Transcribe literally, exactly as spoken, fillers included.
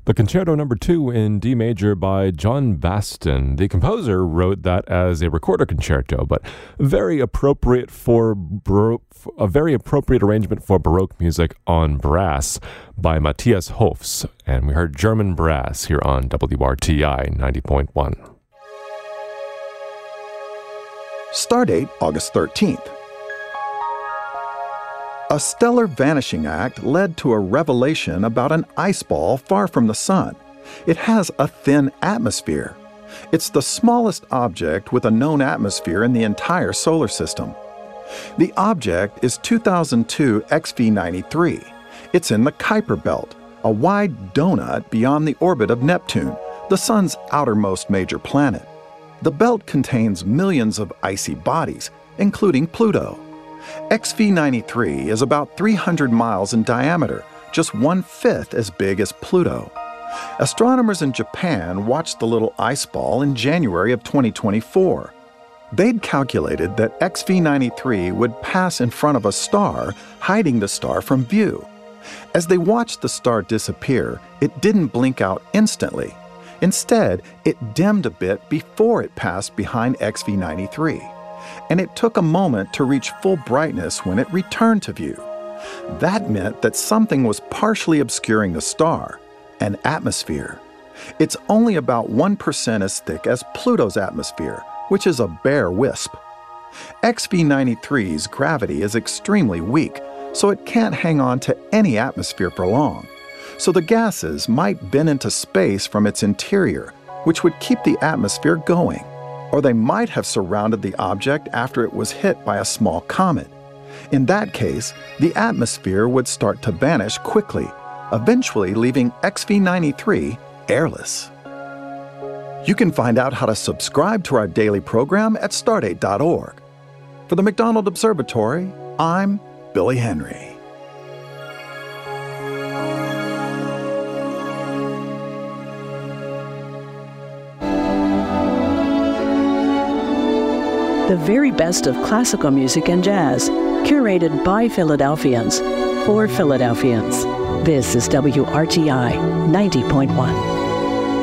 The Concerto Number Two in D major by John Baston. The composer wrote that as a recorder concerto, but very appropriate for baro- a very appropriate arrangement for Baroque music on brass by Matthias Hofs. And we heard German brass here on W R T I ninety point one. Stardate August thirteenth. A stellar vanishing act led to a revelation about an ice ball far from the sun. It has a thin atmosphere. It's the smallest object with a known atmosphere in the entire solar system. The object is two thousand two X V ninety-three. It's in the Kuiper Belt, a wide donut beyond the orbit of Neptune, the sun's outermost major planet. The belt contains millions of icy bodies, including Pluto. X V ninety-three is about three hundred miles in diameter, just one-fifth as big as Pluto. Astronomers in Japan watched the little ice ball in January of twenty twenty-four. They'd calculated that X V ninety-three would pass in front of a star, hiding the star from view. As they watched the star disappear, it didn't blink out instantly. Instead, it dimmed a bit before it passed behind X V ninety-three. And it took a moment to reach full brightness when it returned to view. That meant that something was partially obscuring the star, an atmosphere. It's only about one percent as thick as Pluto's atmosphere, which is a bare wisp. X V ninety-three's gravity is extremely weak, so it can't hang on to any atmosphere for long. So the gases might bend into space from its interior, which would keep the atmosphere going. Or they might have surrounded the object after it was hit by a small comet. In that case, the atmosphere would start to vanish quickly, eventually leaving X V ninety-three airless. You can find out how to subscribe to our daily program at stardate dot org. For the McDonald Observatory, I'm Billy Henry. The very best of classical music and jazz, curated by Philadelphians, for Philadelphians. This is W R T I ninety point one.